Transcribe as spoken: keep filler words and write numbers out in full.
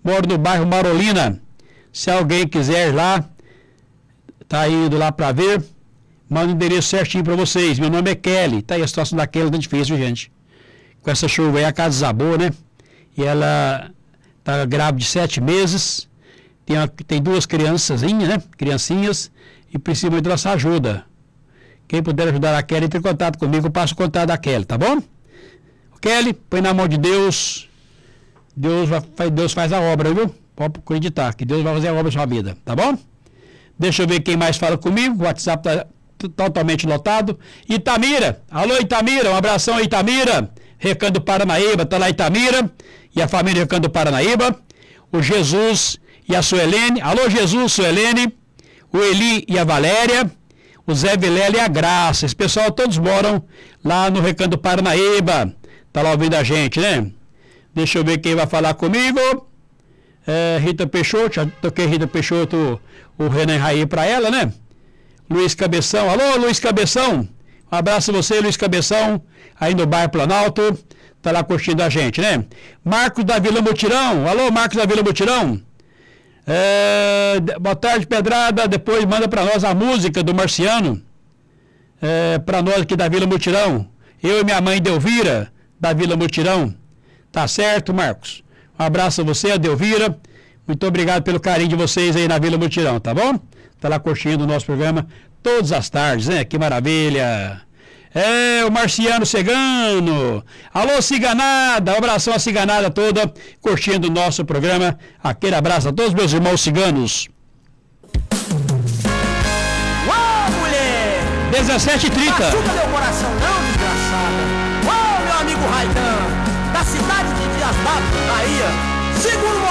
Moro no bairro Marolina. Se alguém quiser ir lá, tá indo lá para ver, manda o endereço certinho para vocês. Meu nome é Kelly. Tá aí a situação da Kelly, tá difícil, gente. Com essa chuva aí, a casa desabou, né? E ela tá grávida de sete meses. Tem, uma, tem duas criançazinhas, né? Criancinhas. E precisa muito da nossa ajuda. Quem puder ajudar a Kelly, entre em contato comigo. Eu passo o contato da Kelly, tá bom? Kelly, põe na mão de Deus. Deus, vai, Deus faz a obra, viu? Pode acreditar que Deus vai fazer a obra na sua vida, tá bom? Deixa eu ver quem mais fala comigo. O WhatsApp tá totalmente lotado. Itamira. Alô, Itamira. Um abração aí, Itamira. Recanto do Paranaíba. Tá lá, Itamira. E a família Recanto do Paranaíba. O Jesus e a Suelene. Alô, Jesus, Suelene. O Eli e a Valéria. O Zé Vilela e a Graça. Esse pessoal todos moram lá no Recanto do Paranaíba. Tá lá ouvindo a gente, né? Deixa eu ver quem vai falar comigo. É, Rita Peixoto. Já toquei Rita Peixoto, o Renan Raí pra ela, né? Luiz Cabeção. Alô, Luiz Cabeção. Um abraço a você, Luiz Cabeção. Aí no bairro Planalto. Tá lá curtindo a gente, né? Marcos da Vila Mutirão. Alô, Marcos da Vila Mutirão. É, boa tarde, Pedrada. Depois manda para nós a música do Marciano. É, para nós aqui da Vila Mutirão. Eu e minha mãe Delvira, da Vila Mutirão. Tá certo, Marcos? Um abraço a você, a Delvira. Muito obrigado pelo carinho de vocês aí na Vila Mutirão, tá bom? Tá lá curtindo o nosso programa todas as tardes, né? Que maravilha! É, o Marciano Cegano. Alô, Ciganada. Um abração à Ciganada toda, curtindo o nosso programa. Aquele abraço a todos meus irmãos ciganos. Uou, mulher! dezessete e trinta. Machuca meu coração não, desgraçada. Uou, meu amigo Raidan, da cidade de Dias D'Ávila, Bahia.